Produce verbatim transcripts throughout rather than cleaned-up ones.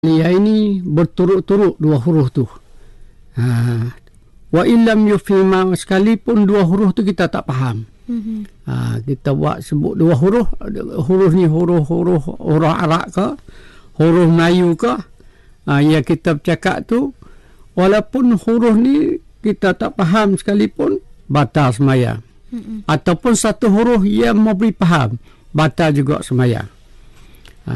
Ya ini berturut-turut dua huruf tu. Ha. Wa illam yufhima, sekalipun dua huruf tu kita tak faham. Mm-hmm. Ha, kita buat sebut dua huruf, huruf ni huruf-huruf huruf Arab ke, huruf Melayu ke, ha, ya kita bercakap tu, walaupun huruf ni kita tak faham sekalipun, batal sembahyang. Mm-hmm. Ataupun satu huruf yang memberi faham, batal juga sembahyang. Ha.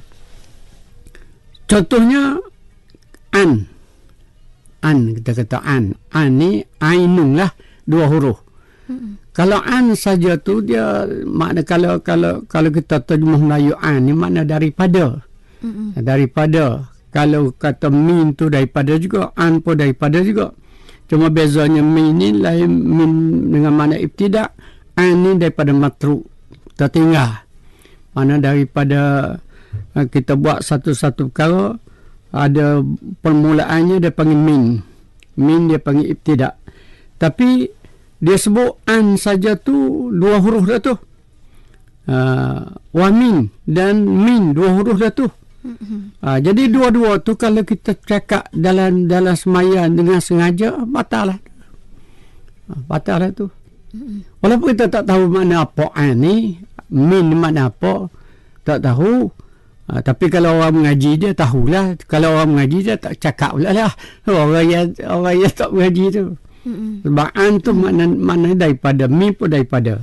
Contohnya an. An, kita kata an. An ni ainun lah, dua huruf. Hmm. Kalau an saja tu dia makna, kalau kalau kalau kita terjemah Melayu an ni makna daripada. Hmm. Daripada. Kalau kata min tu daripada juga, an pun daripada juga. Cuma bezanya min ni lain min dengan makna ibtidak, an ni daripada matruk, tertinggal. Mana daripada kita buat satu-satu perkara, ada permulaannya dia panggil min. Min dia panggil ibtidak. Tapi dia sebut an saja tu dua huruf dah tu. Uh, wa min dan min dua huruf dah tu. Uh, jadi dua-dua tu kalau kita cakap dalam dalam sembahyang dengan sengaja, batal lah. Uh, batal lah tu. Walaupun kita tak tahu makna apa an ni, min makna apa, tak tahu. Ha, tapi kalau orang mengaji dia tahulah. Kalau orang mengaji dia tak cakap pula lah. Orang yang, orang yang tak mengaji tu. Mm-hmm. Sebab an tu mm-hmm. makna, makna daripada, mi pun daripada.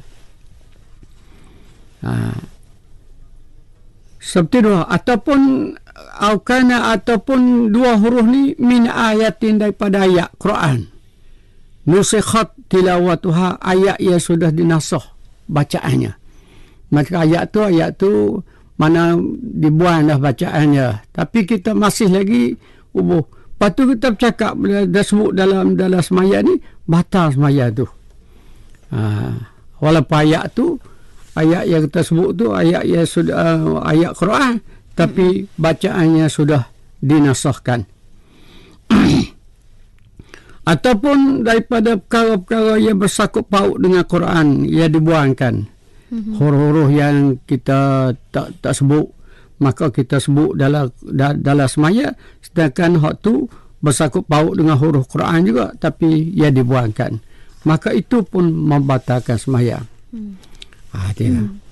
Ha. Seperti dua. Ataupun aukana, ataupun dua huruf ni min ayatin, daripada ayat Quran. Nusikhat tilawatuha, ayat yang sudah dinasah bacaannya. Maka ayat tu, ayat tu mana dibuang dah bacaannya, tapi kita masih lagi ubuh. Lepas tu kita bercakap, dah sebut dalam dalam sembahyang ni, batal sembahyang tu. Ha, walaupun ayat tu, ayat yang kita sebut tu ayat yang sudah uh, ayat Quran, tapi bacaannya sudah dinasahkan. Ataupun daripada perkara-perkara yang bersangkut paut dengan Quran, ia dibuangkan. Mm-hmm. Huruf-huruf yang kita tak tak sebut, maka kita sebut dalam da, dalam semaya, sedangkan hak tu bersangkut paut dengan huruf Quran juga, tapi ia dibuangkan, maka itu pun membatalkan semaya. Mm. Ah, tidak. Mm.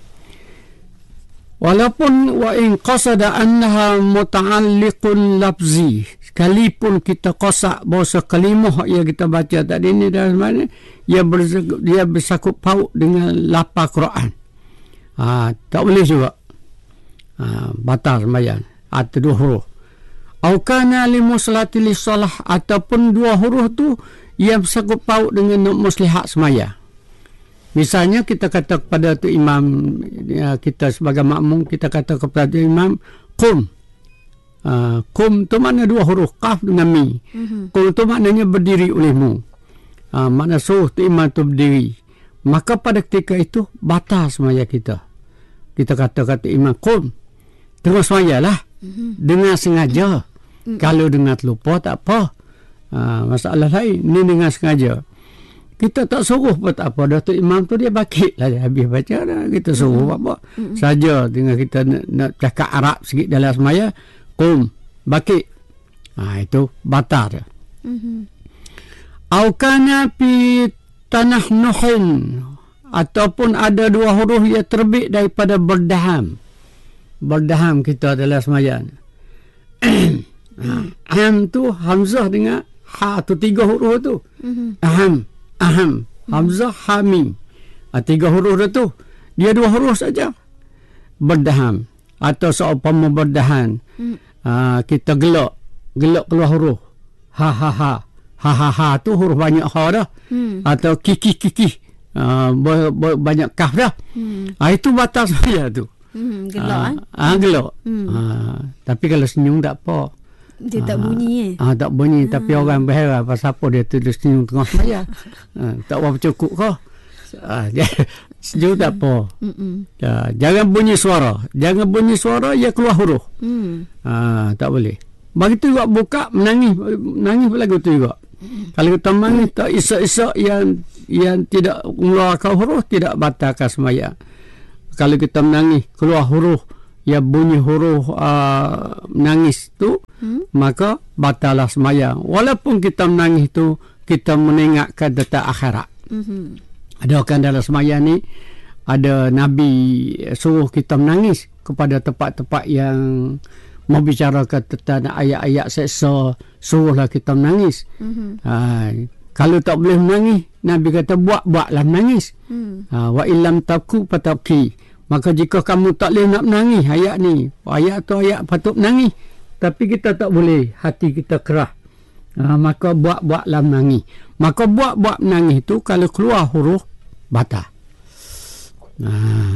Walaupun wa in qasada annaha muta'alliqun lafzi, sekalipun kita qasak bahasa kalimah yang kita baca tadi ni dalam mana dia bersangkut, dia bersangkut paut dengan lafaz Quran. Ha, tak boleh juga. Ha, batal sembahyang. Atau dua huruf. Au kana li muslati li salah, ataupun dua huruf tu yang bersangkut paut dengan muslihat sembahyang. Misalnya kita kata kepada tu imam, ya, kita sebagai makmum, kita kata kepada tu imam, qum. Uh, qum tu makna dua huruf, qaf dengan mi. Mm-hmm. Qum tu maknanya berdiri olehmu. Uh, makna suruh tu imam tu berdiri. Maka pada ketika itu batal sembahyang kita. Kita kata kata imam qum, terus sembahyang lah. Mm-hmm. Dengan sengaja. Mm-hmm. Kalau dengan terlupa tak apa. Uh, masalah lain. Ni dengan sengaja. Kita tak suruh pun tak apa. Dah tu imam tu dia bakit lah. Dia habis baca dah. Kita suruh mm-hmm. apa. Mm-hmm. Saja dengan kita nak, nak cakap Arab sikit dalam sembahyang, qum, bakit. Ha, itu batal. Mm-hmm. Au kana pi tanah nuhin, ataupun ada dua huruf yang terbit daripada berdaham. Berdaham kita dalam sembahyang. Aham tu hamzah dengan ha tu, tiga huruf tu. Mm-hmm. Aham, aham, hamzah, ha, mim. Ha, tiga huruf tu. Dia dua huruf saja. Berdaham. Atau seumpama berdahan. Mm. Ha, kita gelak. Gelak keluar huruf. Ha, ha, ha. Ha, ha, ha tu huruf banyak ha dah. Mm. Atau kiki, kiki. Uh, ber, ber, banyak kaf dah. Hmm. Ha, itu batas saya tu. Hmm, gelak. Ah, ha, gelak. Hmm. Ha, tapi kalau senyum tak apa. Dia ha, tak bunyi eh. Ah, ha, tak bunyi. Ha. Tapi orang berheran pasal apa dia tu dia senyum tengah sembahyang. Ha, tak apa cukup kau. Ha, senyum tak apa. Ha, jangan bunyi suara. Jangan bunyi suara, ia keluar huruf. Hmm. Ha, tak boleh. Begitu juga buka, menangis. Menangis lagu tu juga. Hmm. Kalau kita menangis, tak isak-isak yang yang tidak mengeluarkan huruf, tidak batalkan sembahyang. Kalau kita menangis keluar huruf ya bunyi huruf uh, menangis tu, hmm? maka batalah sembahyang. Walaupun kita menangis tu, kita menengokkan tentang akhirat. Hmm. Ada kan dalam sembahyang ni, ada Nabi suruh kita menangis kepada tempat-tempat yang membicarakan tentang ayat-ayat seksa, suruhlah kita menangis. Hmm. Ha, kalau tak boleh menangis, Nabi kata buat-buatlah menangis. Hmm. Ha, wa illam tabku fatabki. Maka jika kamu tak boleh nak menangis ayat ni, ayat tu ayat patut menangis, tapi kita tak boleh, hati kita kerah. Ha, maka buat-buatlah menangis. Maka buat-buat menangis tu kalau keluar huruf batal. Ha.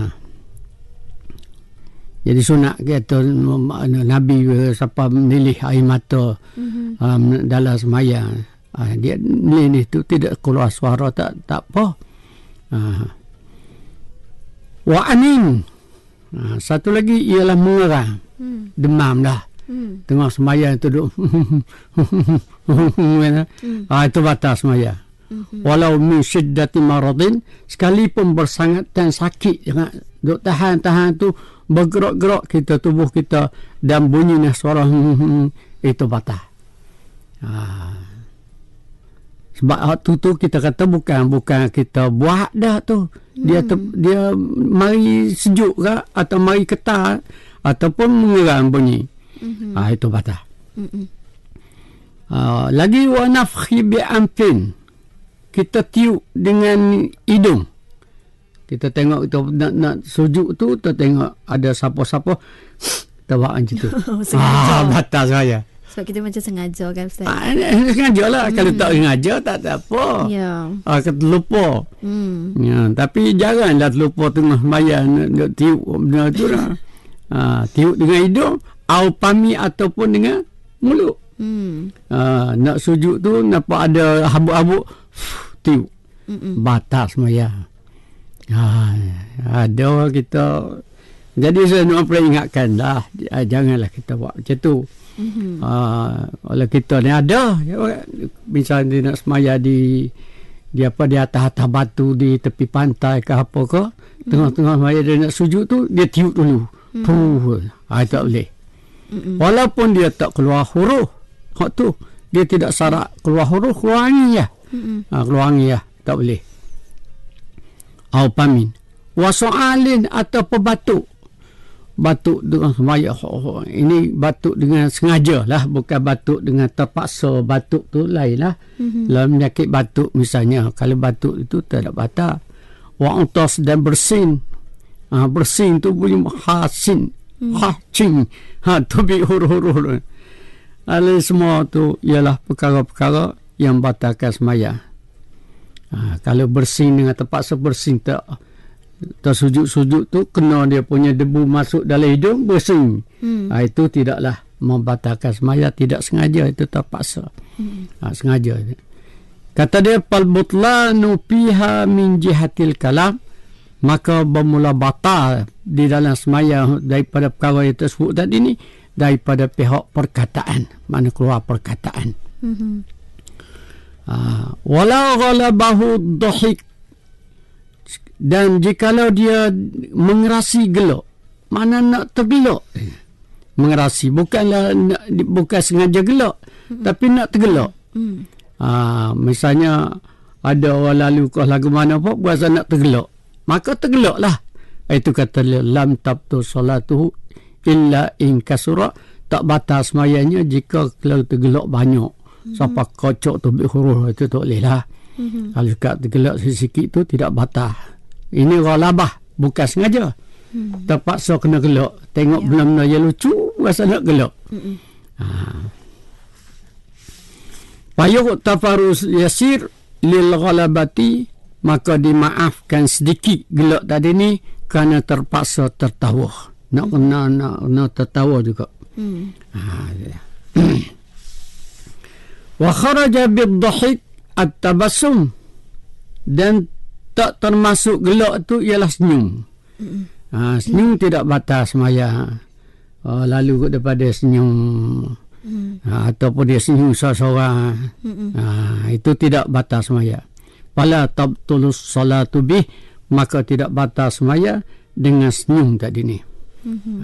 Jadi sunat kata Nabi siapa milih air mata mm-hmm. um, dalam sembahyang. Ha, dia milih tu tidak keluar suara tak tak apa. Ha. Wa anin. Ha, satu lagi ialah mengerang. Hmm. Demam dah. Hmm. Tengah sembahyang tu duduk. hmm. ha, itu batas sembahyang. Hmm. Walau min syiddati maradin, sekalipun bersangat dan sakit, jangan duk tahan-tahan tu, bergerak-gerak kita tubuh kita dan bunyinya suara itu batas. Ha. Sebab waktu tu kita kata bukan bukan kita buat dah tu. Dia te, dia mari sejuk ke atau mari ketat ataupun mengerang bunyi. Mm-hmm. Ah, itu batas. Mm-hmm. Uh, lagi wa nafhi bi anfin. Kita tiup dengan hidung. Kita tengok kita nak, nak sujud tu, kita tengok ada siapa-siapa kita buat macam tu. Ah, batas saya. Sebab kita macam sengaja kan Ustaz? Ah, sengaja lah. Hmm. Kalau tak sengaja tak ada apa. Ya. Ah, kita terlupa. Hmm. Ya, tapi janganlah terlupa tengah sembahyang nak tiup benda tu lah. Ah, tiup dengan hidung, aupami ataupun dengan mulut. Hmm. Ah, nak sujud tu nampak ada habuk-habuk, tiup. Mm-mm. Batas sembahyang. Ah, ada kita. Jadi saya nak peringatkan lah, janganlah kita buat macam tu. Mm-hmm. Uh, oleh kita ni ada misalnya dia nak semaya di di apa di atas-atas batu di tepi pantai ke apa ke, mm-hmm. tengah-tengah semaya dia nak sujud tu dia tiup dulu. Mm-hmm. Puh, ah, tak boleh. Mm-hmm. Walaupun dia tak keluar huruf hak tu, dia tidak syarat keluar huruf, keluar angin ya. Mm-hmm. Ah, keluar angin ya, tak boleh. Au pamin wa soalin atau pebatuk. Batuk dengan semaya, ini batuk dengan sengaja lah, bukan batuk dengan terpaksa. Batuk tu lain lah. Mm-hmm. Dalam penyakit batuk misalnya, kalau batuk itu tidak batal. Wa untas dan bersin. Ha, bersin tu bunyi hasin. Mm-hmm. Hacing. Ha, tu bi huruf-huruf. Alih semua tu ialah perkara-perkara yang batalkan semaya. Ha, kalau bersin dengan terpaksa bersin tak tersujud-sujud tu kena dia punya debu masuk dalam hidung bersin. Hmm. Ha, itu tidaklah membatalkan semaya, tidak sengaja, itu terpaksa. Hmm. Ha, sengaja. Kata dia fal butlanu fiha min jihatil kalam, maka bermula batal di dalam semaya daripada perkara yang tersebut tadi ni daripada pihak perkataan, mana keluar perkataan. Hmm. Ha, wala ghalabahu dhahik, dan jikalau dia mengerasi gelak, mana nak tergelak, mengerasi bukanlah bukan sengaja gelak, mm-hmm. tapi nak tergelak. Mm. Ha, misalnya ada orang lalu ke lagu mana apa berasa nak tergelak, maka tergelaklah. Itu kata lam tabtu salatuhu illa in kasura, tak batal semayanya jika kalau tergelak banyak. Mm-hmm. Sampai kocok tu huruf itu tak boleh lah. Mm-hmm. Kalau kat tergelak sikit tu tidak batal. Ini ghalabah, bukan sengaja. Hmm. Terpaksa kena gelak. Tengok ya. Benda-benda yang lucu, rasa nak gelak. Hmm. Ha. Payuh tafarus yasir lil ghalabati, maka dimaafkan sedikit gelak tadi ni kerana terpaksa tertawa. Nak kena hmm. nak, nak tertawa juga. Hmm. Ha, ya. Wa kharaja bid-dhahik at-tabassum, dan tak termasuk gelak tu ialah senyum. Mm. Ha, senyum mm. tidak batas semaya. Oh, lalu daripada senyum. Mm. Ha, ataupun dia senyum seorang-seorang. Ha, itu tidak batas semaya. Fala tabtulus salatu bih, maka tidak batas semaya dengan senyum tadi ni. Mhm.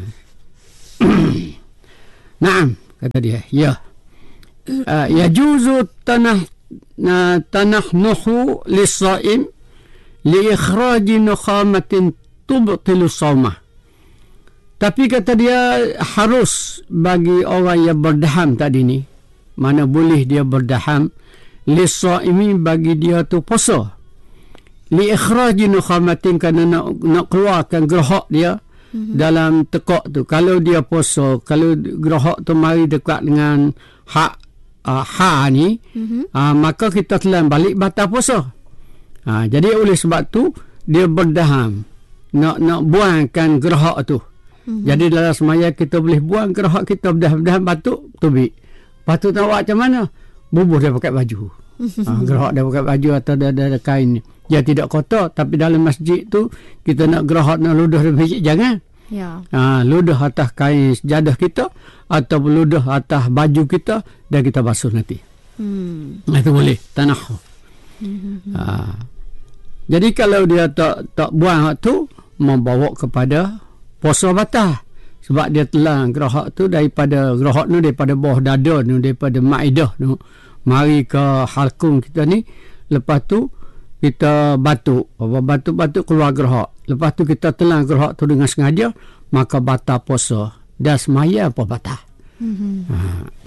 Naam, kata dia. Ya. Uh, yajuzu tanah uh, tanahnuhu lis-shaim li ikhraji nukhamatin tubtilu shaumah. Tapi kata dia harus bagi orang yang berdaham tadi ni, mana boleh dia berdaham, lis-shaimi bagi dia tu puasa. Li ikhraji nukhamatin, kerana nak, nak keluarkan gerhak dia mm-hmm. dalam tekak tu. Kalau dia puasa, kalau gerhak tu mari dekat dengan hak uh, ha ni, mm-hmm. uh, maka kita telan balik batal puasa. Uh, jadi oleh sebab tu dia berdaham, nak nak buangkan gerhak tu. Mm-hmm. Jadi dalam semaya kita boleh buang gerhak kita, berdaham-daham batuk, tubik. Patut nak buat macam mana? Bubuh dia pakai baju. uh, gerhak dia pakai baju atau dia ada kain. Dia tidak kotor, tapi dalam masjid tu kita nak gerhak, nak ludah di masjid, jangan. Ya. Ha, ludah atas kain sejadah kita atau ludah atas baju kita dan kita basuh nanti. Hmm. Itu boleh, tanah. Hmm. Ha. Jadi kalau dia tak tak buang hak tu, membawa kepada puasa batal. Sebab dia telan gerhak tu daripada gerhak tu daripada bawah dada tu, daripada maidah tu, mari ke halkum kita ni. Lepas tu kita batuk, batuk-batuk keluar gerhak. Lepas tu kita telan gerhak tu dengan sengaja, maka batal puasa. Dan semaya apa batal. Mm-hmm. Ha.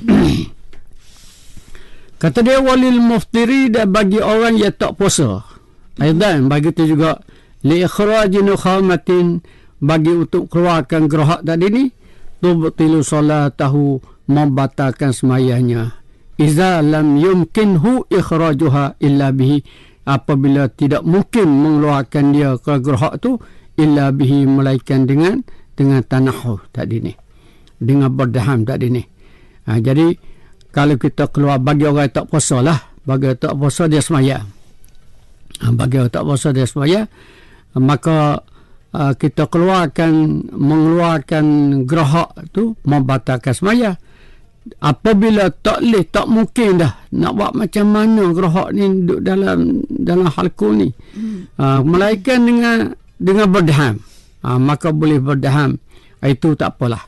Kata dia walil muftiri, dan bagi orang yang tak puasa. Aidan bagi tu juga li ikhraji nukhamatin, bagi untuk keluarkan gerhak tadi ni, tubtilu salatahu, membatalkan semayahnya. Iza lam yumkinhu ikhrajuha illa bihi, apabila tidak mungkin mengeluarkan dia ke gerhak tu illa bihi, melainkan dengan dengan tanahu tadi ni, dengan berdaham tadi ni. Ha, jadi kalau kita keluar, bagi orang tak puasa lah, bagi orang tak puasa dia semaya. Ha, bagi orang tak puasa dia semaya, maka uh, kita keluarkan, mengeluarkan gerhak tu membatalkan semaya. Apabila tak boleh, tak mungkin dah nak buat macam mana gerhak ni duduk dalam dalam halku ni, hmm. uh, melainkan dengan dengan berdaham, uh, maka boleh berdaham. Itu tak apalah,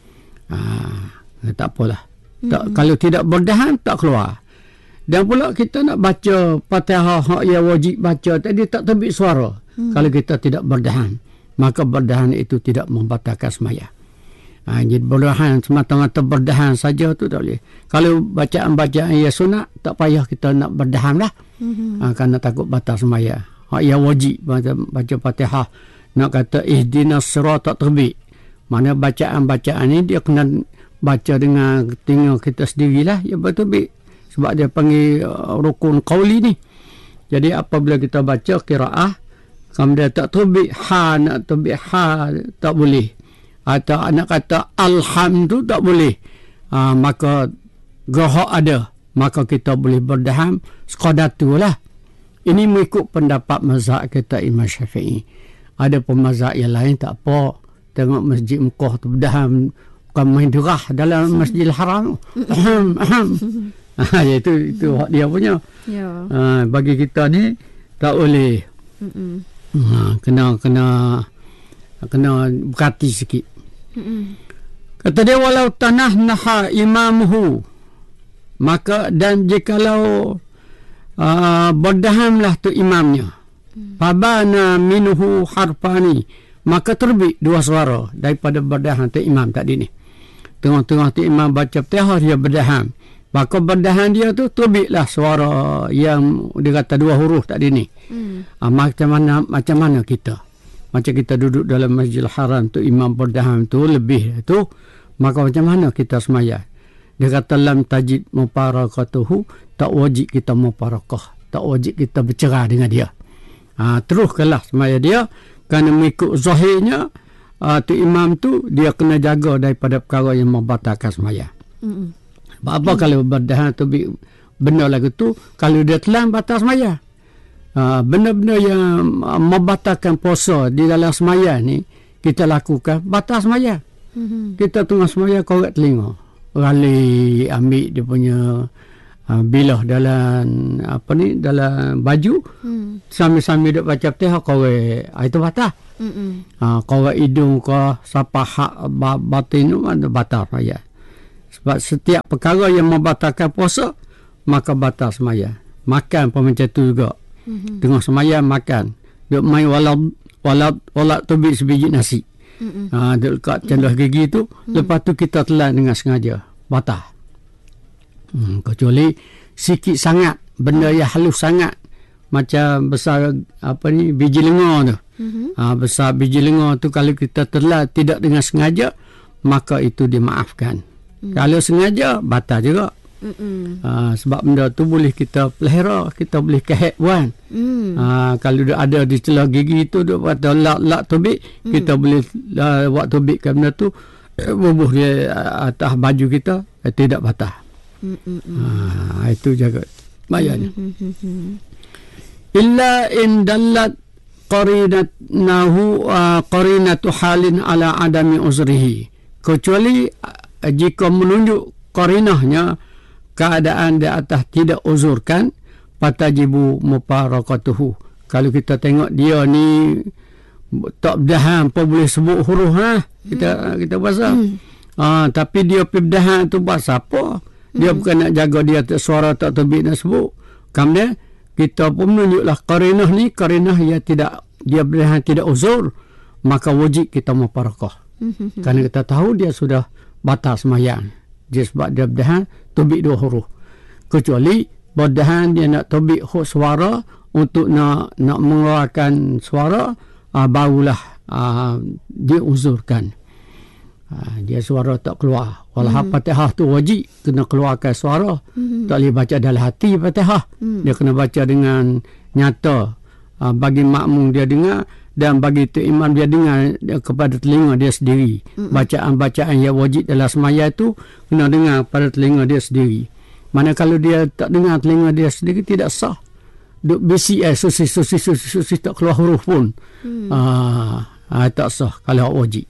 uh, tak apalah. Hmm. Tak, kalau tidak berdaham tak keluar. Dan pula kita nak baca Fatihah hak yang wajib baca tadi tak terbit suara. Hmm. Kalau kita tidak berdaham, maka berdaham itu tidak membatalkan semaya. Ha, jadi berdahan, semata-mata berdahan saja tu tak boleh. Kalau bacaan-bacaan yang sunat, tak payah kita nak berdahan lah. Mm-hmm. Ha, kerana takut batal semaya. Hak yang wajib baca, baca Fatihah, nak kata ihdinas siratal terbit. Mana bacaan-bacaan ni dia kena baca dengan telinga kita sendirilah, ya betul terbit. Sebab dia panggil uh, rukun qauli ni. Jadi apabila kita baca qiraah, kemudian tak terbit ha, nak terbit ha, tak boleh. Atau anak kata alhamdulillah tak boleh, ha, maka gerhak ada, maka kita boleh berdaham sekadar tu lah. Ini mengikut pendapat mazhab kita Imam Syafi'i. Ada pun mazhab yang lain tak apa, tengok masjid Mekah tu berdaham bukan main derah dalam Masjidil Haram. Aham, aham. Ha, itu itu hak dia punya. Ya. Ha, bagi kita ni tak boleh. Ha, kena kena kena berhati sikit. Mm-mm. Kata dia walau tanah naha imamuhu, maka dan jikalau uh, berdahamlah tu imamnya, mm. pabana minuhu harfani, maka terbit dua suara daripada berdaham tu imam tadi ni. Tengah-tengah tu imam baca Fatihah dia berdaham, maka berdaham dia tu terbitlah suara yang dia kata dua huruf tadi ni. mm. uh, macam mana macam mana kita Macam kita duduk dalam Masjidil Haram tu, imam berdaham tu lebih tu, maka macam mana kita semaya? Dia kata lam tajid muparakatuhu, tak wajib kita muparakah, tak wajib kita bercerah dengan dia. Ha, teruskanlah semaya dia, kerana mengikut zahirnya uh, tu imam tu dia kena jaga daripada perkara yang membatalkan semaya. Mm-hmm. Apa mm. kalau berdaham tu benda lagu tu, kalau dia telan batal semaya. Uh, benda-benda yang uh, membatalkan puasa di dalam semaya ni kita lakukan, batal semaya. Mm-hmm. Kita tengah semaya korek telinga, rali ambil dia punya uh, bilah dalam apa ni dalam baju hmm. sambil-sambil duk baca Fatihah korek itu batal. Hmm. Uh, korek hidung ke siapa hak batin tu ada batal semaya. Sebab setiap perkara yang membatalkan puasa maka batal semaya. Makan pun macam tu juga. Hmm. Tengah semaya makan. Duk mai walau walau walau tubik sebiji nasi. Hmm. Uh, duk kat cendah gigi tu hmm. lepas tu kita telan dengan sengaja. Batal. Hmm, kecuali sikit sangat benda yang halus sangat macam besar apa ni biji lenga tu. Mm-hmm. Ha, besar biji lenga tu kalau kita telan tidak dengan sengaja maka itu dimaafkan. Mm. Kalau sengaja batal juga. Ha, sebab benda tu boleh kita pelihara, kita boleh kehekwan. Mm. Ha, kalau ada di celah gigi tu duk kata lak lak tubik, mm. kita boleh uh, buat tubikkan benda tu eh, bubuh dia atas baju kita eh, tidak batal. Ha, itu jaga bayarnya. Illa in dallat qarinatnahu uh, qarinatu halin ala adami uzrihi. Kecuali uh, jika menunjuk qarinahnya keadaan di atas tidak uzurkan, fatajibu mufarakatuhu. Kalau kita tengok dia ni tak berdahan apa boleh sebut huruf ha kita hmm. kita bahasa. Hmm. Uh, tapi dia perdahan tu bahasa apa? Dia hmm. bukan nak jaga dia suara tak terbit nak sebut. Kemudian kita pun menunjuklah qarinah ni, qarinah yang tidak dia berdahan tidak uzur, maka wajib kita mufarakah. Hmm. Kerana kita tahu dia sudah batal sembahyang. Dia sebab dia berdahan terbit dua huruf. Kecuali berdahan dia nak terbit huruf suara untuk nak nak mengeluarkan suara, uh, barulah uh, dia uzurkan. Ha, dia suara tak keluar. Walau mm. Fatihah tu wajib kena keluarkan suara. Mm. Tak boleh baca dalam hati Fatihah. Mm. Dia kena baca dengan nyata. Ha, bagi makmum dia dengar dan bagi tu imam dia dengar dia, kepada telinga dia sendiri. Mm. Bacaan-bacaan yang wajib dalam semaya tu kena dengar pada telinga dia sendiri. Mana kalau dia tak dengar telinga dia sendiri tidak sah. Duk bisi eh susi susi susi susi tak keluar huruf pun. Mm. Ha, ha, tak sah kalau wajib.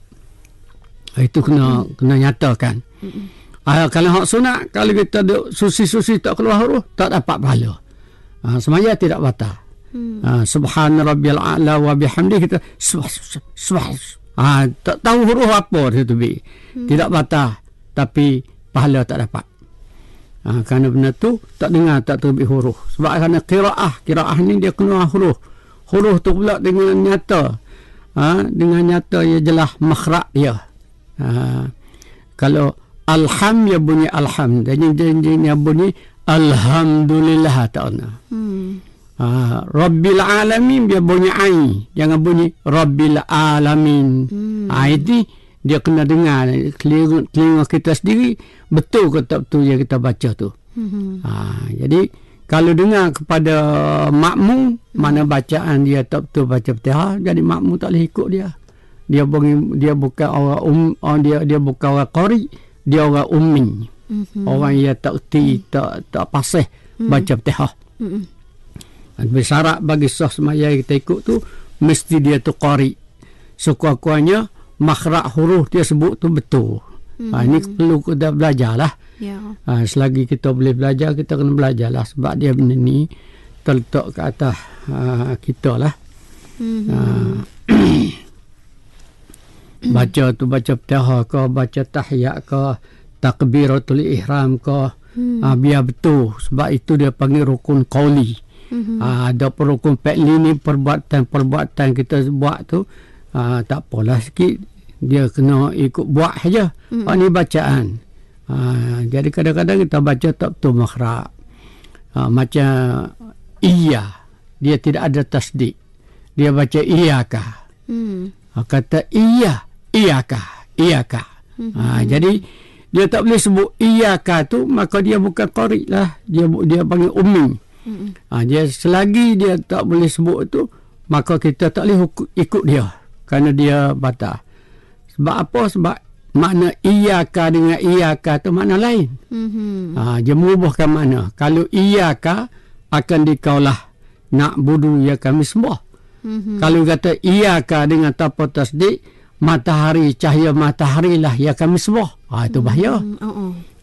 Itu kena mm. kena nyatakan. Mm. Ah, kalau hak sunat, kalau kita duk susi-susi tak keluar huruf, tak dapat pahala. Ah, semaya tidak batal. Mm. Ah, subhana rabbiyal a'la wa bihamdi kita subh subh. Ah, tak tahu huruf apa itu bi. Mm. Tidak batal, tapi pahala tak dapat. Ah, kerana benda tu tak dengar tak terbit huruf. Sebab kerana qiraah, qiraah ni dia kena huruf. Huruf tu pula dengan nyata. Ah, dengan nyata ia jelas makhraj dia. Ha, kalau alham ya bunyi alham dan janjinya bunyi alhamdulillah ta'ala. Hmm. Ha, rabbil alamin dia bunyi ai, jangan bunyi rabbil alamin. Hmm. Ha, ini dia kena dengar telinga, telinga kita sendiri betul ke tak betul yang kita baca tu. Hmm. Ha, jadi kalau dengar kepada makmum hmm. mana bacaan dia tak betul baca Fatihah, jadi makmum tak boleh ikut dia. Dia bukan dia bukan orang um, orang dia dia bukan orang qari, dia orang ummi. Mm-hmm. Orang yang tak erti, tak tak fasih mm-hmm. baca Fatihah. Mm-hmm. Bersyarat bagi sah sembahyang kita ikut tu mesti dia tu qari. Sekurang-kurangnya makhraj huruf dia sebut tu betul. Mm-hmm. Ha, ini perlu kita belajarlah. Yeah. Ha, selagi kita boleh belajar, kita kena belajarlah sebab dia benda ni terletak ke atas ha, kita lah. Mm-hmm. Ha, baca tu baca Fatihah ke, baca tahiyat ke, takbiratul ihram ke, hmm. ha, biar betul sebab itu dia panggil rukun qauli. Hmm. Ha, ada rukun fi'li ni perbuatan-perbuatan kita buat tu ha, tak apalah sikit dia kena ikut buat saja. Hmm. Ha, ni bacaan. Ha, jadi kadang-kadang kita baca tak betul makhraj. Ha, macam iya, dia tidak ada tasdik. Dia baca iyaka. Hmm. Ha, kata iya iyaka, iyaka. Mm-hmm. Ha, jadi dia tak boleh sebut iyaka tu, maka dia bukan qari lah. Dia dia panggil ummi. Mm-hmm. Ha, dia selagi dia tak boleh sebut tu, maka kita tak boleh hukum, ikut dia. Kerana dia batal. Sebab apa? Sebab makna iyaka dengan iyaka tu makna lain. Mm-hmm. Ha, dia merubahkan makna. Kalau iyaka akan dikaulah nak budu ya kami sembah. Mm-hmm. Kalau kata iyaka dengan tanpa tasdik, matahari, cahaya matahari lah yang kami sembah. Ha, itu bahaya. Mm-hmm. Uh-uh.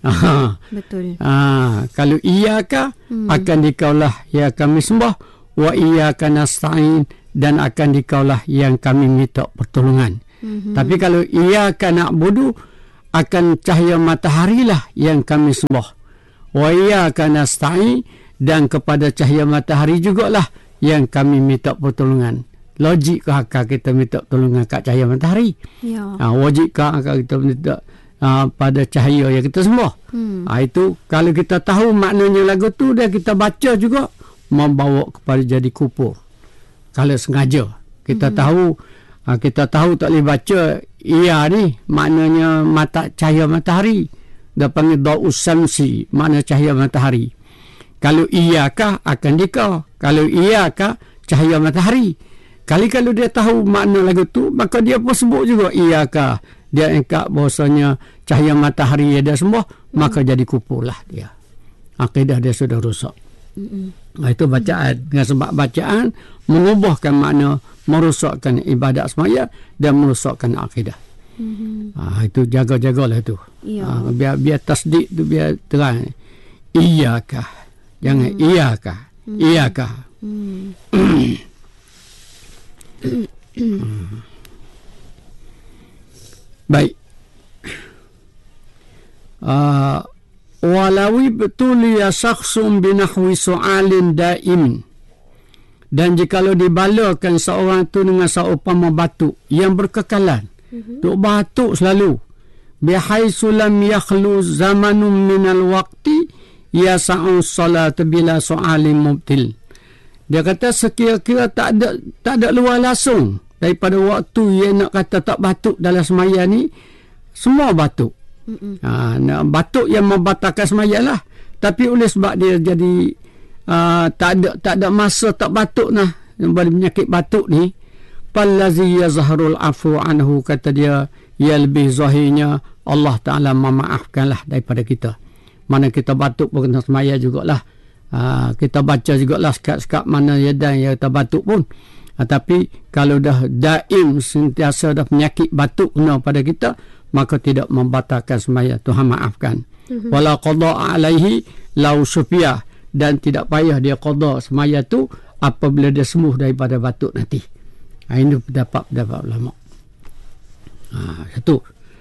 Ah, Betul. ah, kalau iyyaka hmm. akan dikaulah yang kami sembah, wa iyyaka nasta'in dan akan dikaulah yang kami minta pertolongan. Hmm. Tapi kalau iyyaka na'budu akan cahaya matahari lah yang kami sembah. Wa iyyaka nasta'in dan kepada cahaya matahari jugalah yang kami minta pertolongan. Logik ke akal kita minta pertolongan kat cahaya matahari? Ya. Ah, wajib ke akal kita minta Uh, pada cahaya yang kita sembah. Hmm. Uh, itu kalau kita tahu maknanya lagu tu dan kita baca juga membawa kepada jadi kufur. Kalau sengaja kita hmm. tahu uh, kita tahu tak boleh baca iya ni maknanya mata cahaya matahari. Dia panggil da'us samsi, makna cahaya matahari. Kalau iyakah akan dikau. Kalau iyakah cahaya matahari. Kali kalau dia tahu makna lagu tu maka dia pun sebut juga iyakah. Dia engkak bahasanya cahaya matahari dia semua, hmm. maka jadi kufur lah dia. Akidah dia sudah rosak. Hmm. Nah, itu bacaan. Dengan sebab bacaan mengubahkan makna, merosakkan ibadat semaya dan merosakkan akidah. Hmm. Ah, itu jaga-jagalah itu. Ya. Ah, biar biar tasdik tu biar terang. Iyakah. Jangan hmm. iyakah. Hmm. Iyakah. Hmm. hmm. Baik. Uh, walawi betul ya syakhsum binahwi so'alin daim. Dan jikalau dibalakan seorang tu dengan seumpama batuk yang berkekalan. Mm-hmm. Tuk batuk selalu. Bihaisu lam yakhlu zamanum minal waqti yasa'u salat bila so'alin mubtil. Dia kata sekira-kira tak ada tak ada luar langsung daripada waktu yang nak kata tak batuk dalam semaya ni, semua batuk. Ha, nak batuk yang membatalkan semaya lah. Tapi oleh sebab dia jadi uh, tak ada tak ada masa tak batuk nah, penyakit batuk ni, fallazi yazharul afu anhu, kata dia, ya lebih zahirnya Allah Ta'ala memaafkanlah daripada kita. Mana kita batuk pun kena semaya jugalah. Ha, kita baca jugalah sekat-sekat mana yadan yang kita batuk pun. Ha, tapi kalau dah daim sentiasa dah penyakit batuk kena pada kita, maka tidak membatalkan semaya. Tuhan maafkan. Mm-hmm. Wala qada alaihi lau sufiyah, dan tidak payah dia qada semaya tu apabila dia sembuh daripada batuk nanti. Ha, ini pendapat-pendapat ulama. Ha, satu.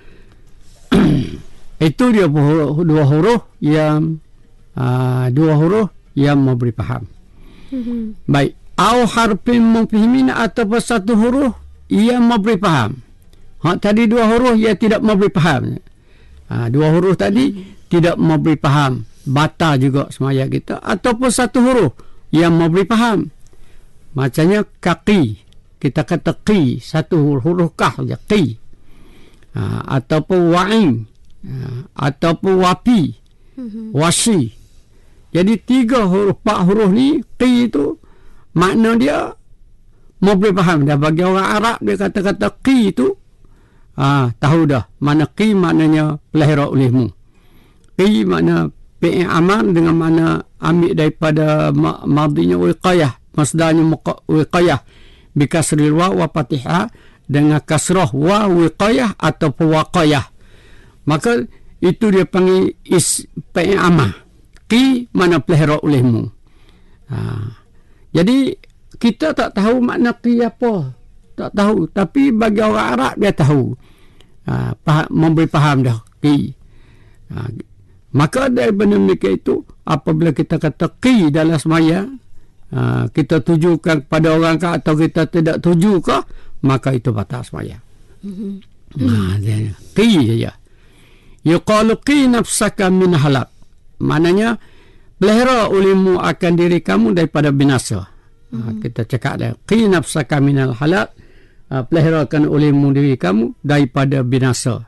Itu dia huruf, dua huruf yang uh, dua huruf yang memberi faham. Mm-hmm. Baik. Au harfin mufhimin, atau satu huruf yang memberi faham. Ha, tadi dua huruf yang tidak memberi faham. Ha, dua huruf tadi hmm. tidak memberi faham, batal juga semaya kita. Ataupun satu huruf yang memberi faham. Macamnya kaqi. Kita kata qi, satu huruf, huruf kah saja, qi. Ha, ataupun wa'in. Ha, ataupun wapi. Hmm. Wasi. Jadi tiga huruf, empat huruf ni, qi itu makna dia memberi faham. Dah bagi orang Arab dia kata-kata qi itu ah, tahu dah mana qi maknanya pelihara olehmu. Qi makna fi'il amal dengan mana ambil daripada madinya wiqayah, masdarnya wiqayah bi kasril wa wa fatihah, dengan kasrah wa wiqayah ataupun waqayah. Maka itu dia panggil is fi'il amal. Qi mana pelihara olehmu. Ah. Jadi kita tak tahu makna qi apa, tak tahu. Tapi bagi orang Arab dia tahu, ha, faham, memberi faham dah qi. Ha, maka dari benda mereka itu, apabila kita kata qi dalam semaya, ha, kita tujukan pada orang kah atau kita tidak tuju kah, maka itu batal semaya. Mm-hmm. Ha, dia qi saja. Yuqalu qi nafsaka min halak. Maknanya pelihara olehmu akan diri kamu daripada binasa. Hmm. Ha, kita cakap dah. Qi nafsaka minal halak. Ha, peliharakan olehmu diri kamu daripada binasa.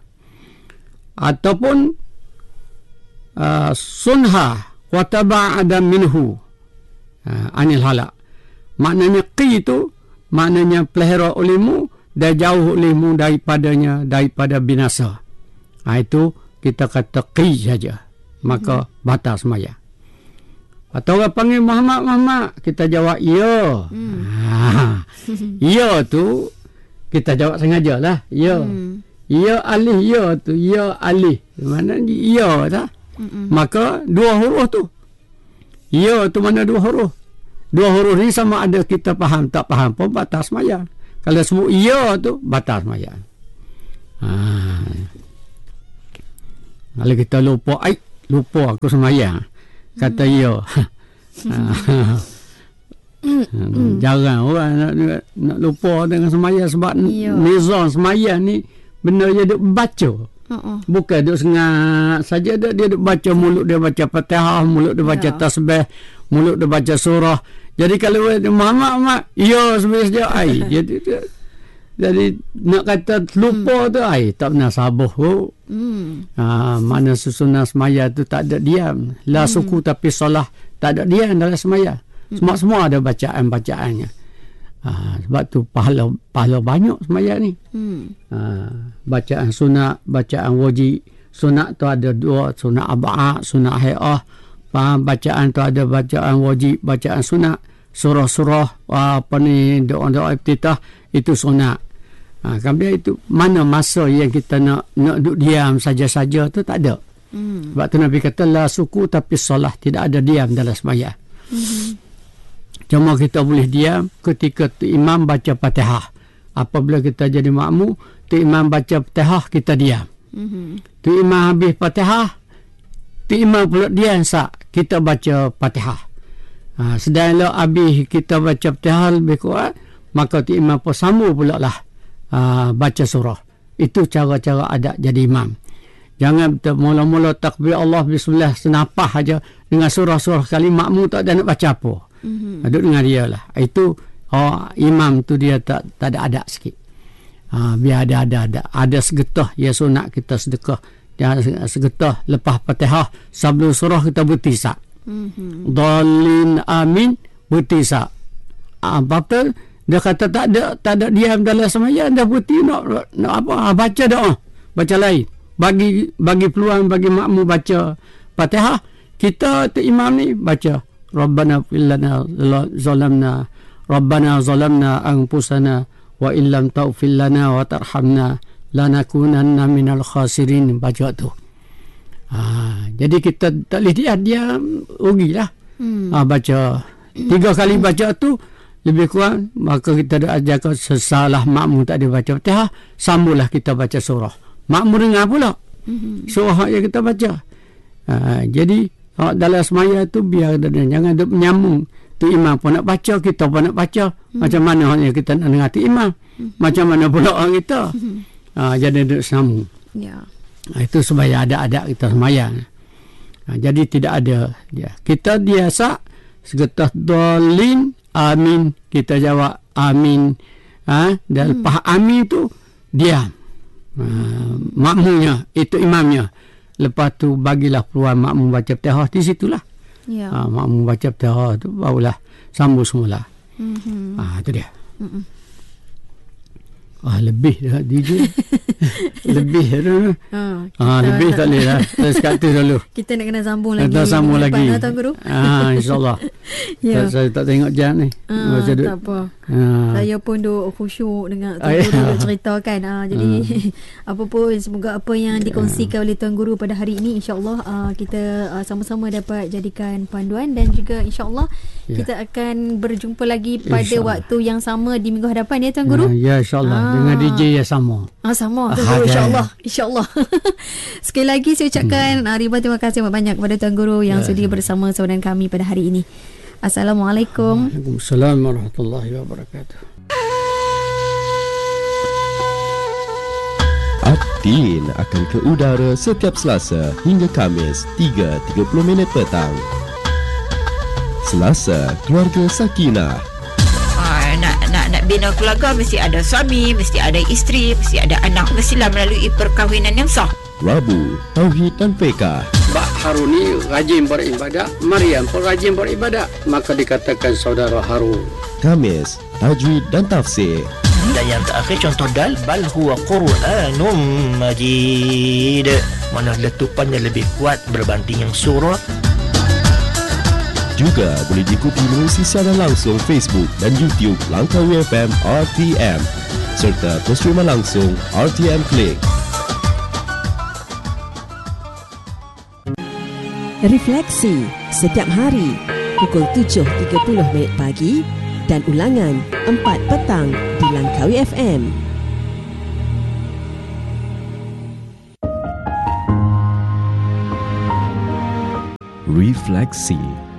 Ataupun uh, sunha wa taba'ada minhu uh, anil halak. Maknanya qi itu, maknanya pelihara olehmu dan jauh olehmu daripadanya, daripada binasa. Ha, itu kita kata qi saja. Maka hmm. batal semaya. Atau orang panggil Muhammad, Muhammad, kita jawab ya. Hmm. Ha. Ya tu kita jawab sengaja lah. Ya. Hmm. Ya alih, ya tu. Ya alih. Mana ya tak? Mm-mm. Maka dua huruf tu. Ya tu mana dua huruf? Dua huruf ni sama ada kita faham tak faham pun batal sembahyang. Kalau semua ya tu batal sembahyang. Ha. Kalau kita lupa, ai lupa aku sembahyang. Kata mm. ya. Hmm, jarang orang nak, nak, nak lupa dengan sembahyang sebab yeah. nizam sembahyang ni benda dia duk baca. Uh-uh. Bukan duk sengat saja dia, dia duk baca, mulut dia baca Fatihah, mulut dia baca yeah. tasbih, mulut dia baca surah. Jadi kalau dia mak mak ya sebenarnya saja ai. Jadi dia, jadi nak kata lupa tu ai tak pernah sabuh. Oh. Hmm. Ha, mana susunan sembahyang tu tak ada diam. La hmm. suku tapi solah tak ada diam dalam sembahyang. Semua-semua ada bacaan-bacaannya. Ha, sebab tu pahala pahala banyak sembahyang ni. Hmm. Ha, bacaan sunat, bacaan wajib. Sunat tu ada dua, sunat ab'ah, sunat hay'ah. Faham? Bacaan tu ada bacaan wajib, bacaan sunat. Surah-surah, apa ni, doa-doa iftitah, itu sunat. Ha, kemudian itu, mana masa yang kita nak nak duduk diam saja-saja tu tak ada. Hmm. Sebab tu Nabi kata, la suku tapi solah, tidak ada diam dalam sembahyang. Hmm. Cuma kita boleh diam ketika tu imam baca Fatihah. Apabila kita jadi makmum, tu imam baca Fatihah, kita diam. Mm-hmm. Tu imam habis Fatihah, tu imam pula diam sak, kita baca Fatihah. Ha, sedangkan habis kita baca Fatihah lebih kuat, maka tu imam pun sambung pula lah ha, baca surah. Itu cara-cara adab jadi imam. Jangan mula-mula takbir Allah bismillah senapah aja dengan surah-surah kali makmum tak ada nak baca apa. Mm-hmm. Duduk dengan dia lah. Itu oh, imam tu dia tak, tak ada adab sikit. Ha, biar ada ada ada. Ada segetah ya sunat kita sedekah. Dia segetah lepas Fatihah sebelum surah kita bertisak. Mm-hmm. Dhalin amin bertisak. Ah, apa dia kata tak ada tak ada diam dalam sembahyang, dah berti nak, nak apa? Ha, baca doa. Baca lain. Bagi bagi peluang bagi makmum baca Fatihah, kita tu imam ni baca Rabbana fillana zalamna Rabbana zalamna anfusana wa illam taghfir lana wa tarhamna lanakunanna minal khasirin, baca tu. Ha, jadi kita tak boleh dia dia rugilah. Hmm. Ha, baca tiga kali baca tu lebih kurang, maka kita dah ajarkan sesalah makmum tak ada baca Fatihah, sambunglah kita baca surah. Makmum dengar pula mm-hmm. surah yang kita baca. Ha, jadi dalam semaya tu biar jangan duk menyambung. Tu imam pun nak baca, kita pun nak baca. Mm-hmm. Macam mana yang kita nak dengar tu imam? Mm-hmm. Macam mana pula orang kita? Mm-hmm. Ha, jadi duk sambung. Yeah. Ha, itu supaya ada adab kita sembahyang. Ha, jadi tidak ada dia. Kita biasa segetah dolin amin, kita jawab amin. Ha, dan mm. lepas amin tu diam. Uh, makmumnya itu imamnya, lepas tu bagilah peluang makmum baca Fatihah di situlah. Ya. Uh, makmum baca Fatihah tu barulah sambung semula. Mhm. Ah, itu dia. Mhm. Ah, lebih dah D J. lebih dah. Ha, ah, lebih tak boleh dah. Terus kat tu dulu. Kita nak kena sambung lagi. Kita sambung lagi. Tuan Guru. Ah, insya-Allah. Ya. Saya tak tengok jam ni. Ah, tak duk, apa. Ah. Saya pun duk khusyuk dengar Tuan Guru duk ceritakan. Ah, jadi ah. apa pun semoga apa yang dikongsikan oleh Tuan Guru pada hari ini, insya-Allah ah, kita ah, sama-sama dapat jadikan panduan, dan juga insya-Allah ya. kita akan berjumpa lagi pada waktu yang sama di minggu hadapan ya Tuan Guru. Ya, insya-Allah. Ah. Dengan D J yang sama. Ah, sama. Tuan Guru, insya-Allah. Insya-Allah. Sekali lagi saya ucapkan hmm. ribuan terima kasih banyak kepada Tuan Guru yang ya. sudi bersama saudara kami pada hari ini. Assalamualaikum. Waalaikumsalam warahmatullahi wabarakatuh. Aktin akan ke udara setiap Selasa hingga Khamis tiga tiga puluh minit petang. Selasa Keluarga Sakinah. Nak, nak nak bina keluarga mesti ada suami, mesti ada isteri, mesti ada anak, mestilah melalui perkahwinan yang sah. Rabu, Tauhid dan Fiqh. Mbak Harun ni rajin beribadat, Maryam pun rajin beribadat, maka dikatakan saudara Harun. Khamis, Tajwid dan Tafsir. Dan yang terakhir contoh dal, bal huwa Qur'anum Majid. Mana letupannya lebih kuat berbanding yang surah. Juga boleh diikuti melalui siaran langsung Facebook dan YouTube Langkawi F M R T M serta terima langsung R T M Click. Refleksi setiap hari pukul tujuh tiga puluh minit pagi dan ulangan empat petang di Langkawi F M. Refleksi.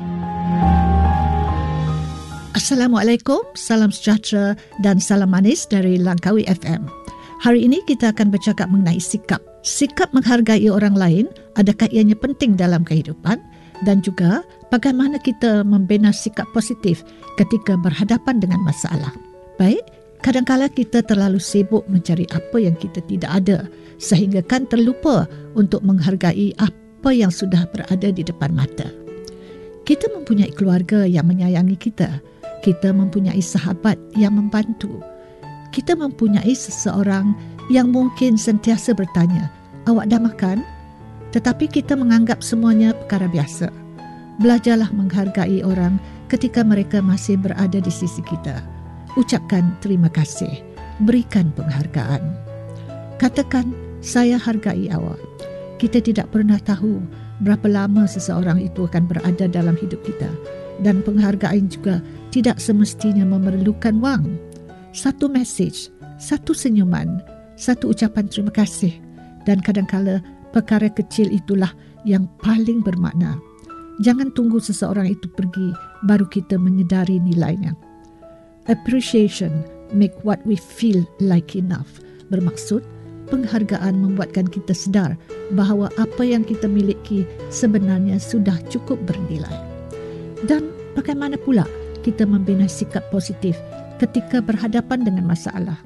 Assalamualaikum, salam sejahtera dan salam manis dari Langkawi F M. Hari ini kita akan bercakap mengenai sikap. Sikap menghargai orang lain, adakah ianya penting dalam kehidupan? Dan juga bagaimana kita membina sikap positif ketika berhadapan dengan masalah. Baik, kadang-kala kita terlalu sibuk mencari apa yang kita tidak ada sehingga kan terlupa untuk menghargai apa yang sudah berada di depan mata. Kita mempunyai keluarga yang menyayangi kita. Kita mempunyai sahabat yang membantu. Kita mempunyai seseorang yang mungkin sentiasa bertanya, awak dah makan? Tetapi kita menganggap semuanya perkara biasa. Belajarlah menghargai orang ketika mereka masih berada di sisi kita. Ucapkan terima kasih. Berikan penghargaan. Katakan, saya hargai awak. Kita tidak pernah tahu berapa lama seseorang itu akan berada dalam hidup kita. Dan penghargaan juga tidak semestinya memerlukan wang. Satu mesej, satu senyuman, satu ucapan terima kasih. Dan kadang-kala perkara kecil itulah yang paling bermakna. Jangan tunggu seseorang itu pergi baru kita menyedari nilainya. Appreciation make what we feel like enough. Bermaksud, penghargaan membuatkan kita sedar bahawa apa yang kita miliki sebenarnya sudah cukup bernilai. Dan bagaimana pula kita membina sikap positif ketika berhadapan dengan masalah?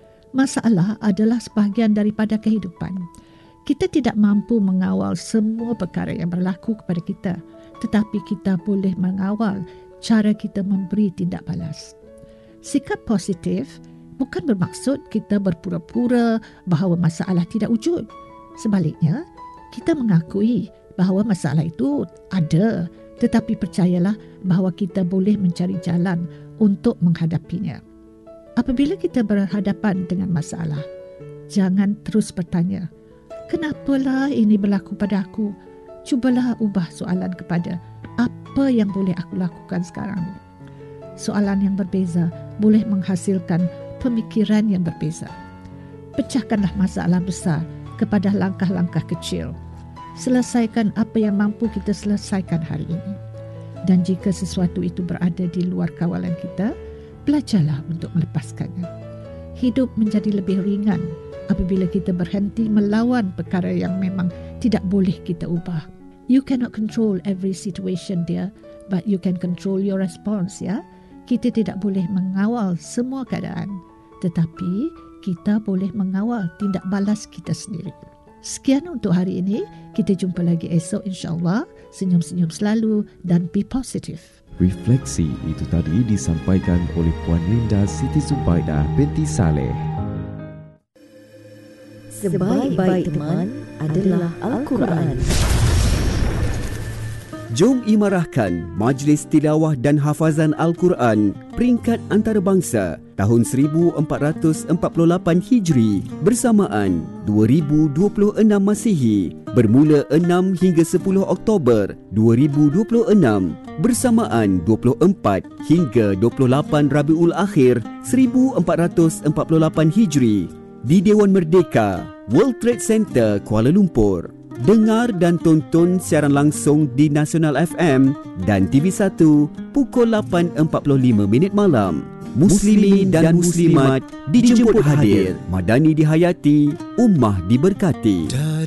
Masalah adalah sebahagian daripada kehidupan. Kita tidak mampu mengawal semua perkara yang berlaku kepada kita, tetapi kita boleh mengawal cara kita memberi tindak balas. Sikap positif bukan bermaksud kita berpura-pura bahawa masalah tidak wujud. Sebaliknya, kita mengakui bahawa masalah itu ada, tetapi percayalah bahawa kita boleh mencari jalan untuk menghadapinya. Apabila kita berhadapan dengan masalah, jangan terus bertanya, kenapalah ini berlaku pada aku? Cubalah ubah soalan kepada apa yang boleh aku lakukan sekarang. Soalan yang berbeza boleh menghasilkan pemikiran yang berbeza. Pecahkanlah masalah besar kepada langkah-langkah kecil. Selesaikan apa yang mampu kita selesaikan hari ini. Dan jika sesuatu itu berada di luar kawalan kita, belajarlah untuk melepaskannya. Hidup menjadi lebih ringan apabila kita berhenti melawan perkara yang memang tidak boleh kita ubah. You cannot control every situation, dear, but you can control your response, ya. Kita tidak boleh mengawal semua keadaan, tetapi kita boleh mengawal tindak balas kita sendiri. Sekian untuk hari ini. Kita jumpa lagi esok insya-Allah. Senyum-senyum selalu dan be positive. Refleksi itu tadi disampaikan oleh Puan Linda Siti Zubaida binti Saleh. Sebaik-baik teman adalah Al-Quran. Jom imarahkan Majlis Tilawah dan Hafazan Al-Quran peringkat antarabangsa tahun seribu empat ratus empat puluh lapan Hijri bersamaan dua ribu dua puluh enam Masihi bermula enam hingga sepuluh Oktober dua ribu dua puluh enam bersamaan dua puluh empat hingga dua puluh lapan Rabiul Akhir seribu empat ratus empat puluh lapan Hijri di Dewan Merdeka, World Trade Center, Kuala Lumpur. Dengar dan tonton siaran langsung di Nasional F M dan T V satu pukul lapan empat puluh lima minit malam. Muslimin dan muslimat dijemput hadir. Madani dihayati, ummah diberkati.